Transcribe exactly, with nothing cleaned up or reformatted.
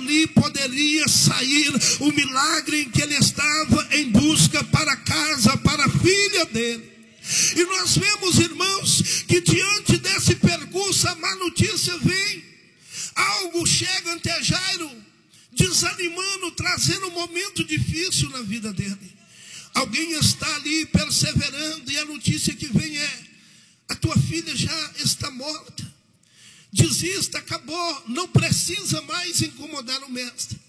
dali poderia sair o milagre em que ele estava em busca para casa, para a filha dele. E nós vemos, irmãos, que diante desse percurso a má notícia vem. Algo chega ante Jairo, desanimando, trazendo um momento difícil na vida dele. Alguém está ali perseverando, e a notícia que vem é: a tua filha já está morta. Desista, acabou, não precisa mais incomodar o mestre.